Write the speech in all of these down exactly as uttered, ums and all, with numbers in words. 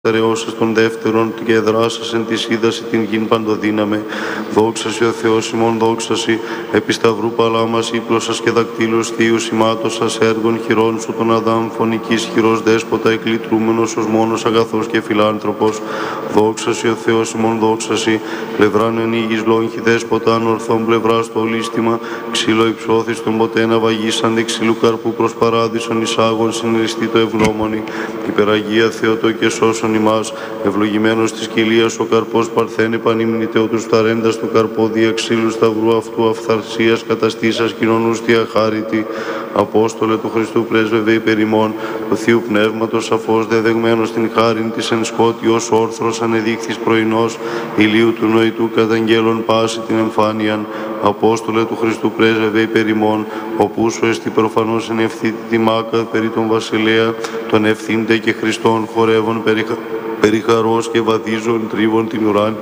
Στερεώσας των δεύτερων και εδράσας εν της είδαση την γην παντοδύναμε. Δόξασι ο Θεός ημών δόξασι, επί σταυρού παλάμας ύπλωσας και δακτύλους θείους ημάτωσας έργων χειρών σου τον Αδάμ φωνικής χειρός δέσποτα εκλητρούμενος ως μόνος αγαθός και φιλάνθρωπος. Δόξασι ο Θεός ημών δόξασι, πλευράν εν ήγης λόγχη δέσποτα ανορθών πλευρά στο ολίσθημα, ξύλο υψώθης ποτέ να βαγίσαντε ξύλου καρπού προς παράδεισον εισάγων συνριστή το ευγνώμονη. Υπεραγία Θεοτό και σώσον ημάς, ευλογημένος της κοιλίας ο καρπός παρθένε πανήμνητεο τους ταρέντας του καρπόδια ξύλου σταυρού αυτού αυθαρσίας καταστήσας κοινωνούς διαχάρητη. Απόστολε του Χριστού πρέσβευε υπερ ημών, του Θείου Πνεύματος σαφώς δεδεγμένος στην χάριν της εν σκότη ως όρθρος ανεδείχθης πρωινός, ηλίου του νοητού καταγγέλων πάση την εμφάνιαν. Απόστολε του Χριστού πρέσβευε υπερ ημών, οπού σου εστι προφανώς εν ευθύτη τη μάκα περί τον βασιλέα, τον ευθύντε και Χριστών χορεύων περί, περί χαρός και βαδίζων τρίβων την ουράνη.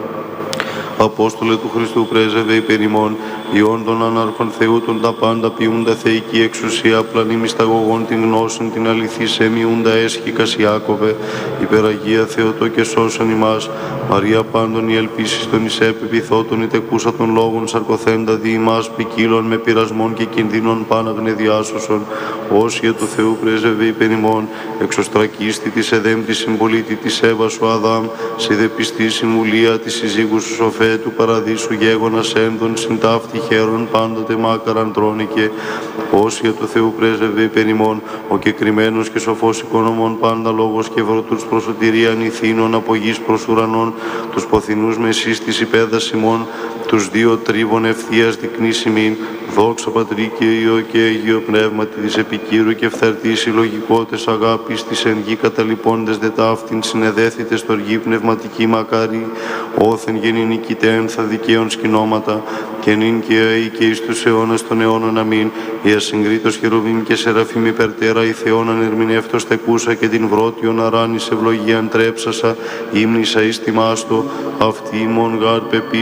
Απόστολε του Χριστού πρέσβευε υπερ ημών, ιών των ανάρχων Θεού των τα πάντα ποιούντα θεϊκή εξουσία, πλανή μυσταγωγών την γνώσιν την αληθή σε μοιούντα έσχικας Ιάκωβε, υπεραγία Θεοτό και σώσον ημάς. Μαρία πάντων η ελπίσεις των εισέπιπιθώτων η τεκούσα των λόγων σαρκοθέντα δι' ημάς ποικίλων με πειρασμών και κινδύνων πάναγνε διάσωσον. Όσια του Θεού πρέσβευε υπερ ημών, εξωστρακίστη της εδέμ της συμπολίτη της Εύα ο Αδάμ, σε δε πιστή συμβουλία της συζύγου σου σοφέ του παραδείσου γέγονας ένδων συντάφτη χαίρον πάντοτε μάκαραν τρώνικε. Όσια του Θεού πρέσβευε υπερ ημών, ο κεκριμένος και σοφός οικονομών πάντα λόγος και βρωτούς προς σωτηρίαν ηθήνων από γης προς ουρανών, τους ποθηνούς μεσής της υπέδας ημών, τους δύο τρίβων ευθείας δεικνύς ημίν. Δόξα Πατρί και Υιό και Αγίο Πνεύματι της επικύρου και φθαρτής συλλογικότες αγάπης της εν γη καταλοιπώντες δε ταύτην συνεδέθητες στοργή πνευματική μακάρι, όθεν γεννηνικητέν θα δικαίων σκηνώματα, και νυν και αεί και εις τους αιώνας των αιώνων αμήν. Η ασυγκρίτως χερουβίμ και σεραφείμ υπερτέρα η Θεόν ανερμηνεύτος τεκούσα και την βρότιον αράνης ευλογίαν τρέψασα, ύμνησα εις τιμάστο, αυτή ημών γάρ πεπί